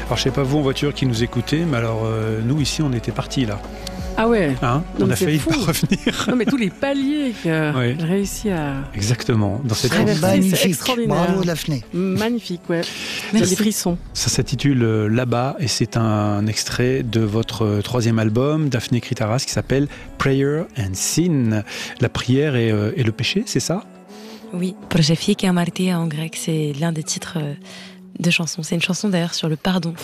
Alors je sais pas vous en voiture qui nous écoutez, mais alors nous ici on était partis là. Ah ouais. Hein, on a failli pas revenir. Non mais tous les paliers que j'ai réussi à... Exactement. Dans cette traverser, c'est extraordinaire. Bravo Daphné. Magnifique, ouais. J'ai des frissons. Ça s'intitule Là-bas et c'est un extrait de votre troisième album, Daphné Kritaras, qui s'appelle Prayer and Sin. La prière et le péché, c'est ça ? Oui, Progefi και αμαρτία en grec, c'est l'un des titres de chansons. C'est une chanson d'ailleurs sur le pardon.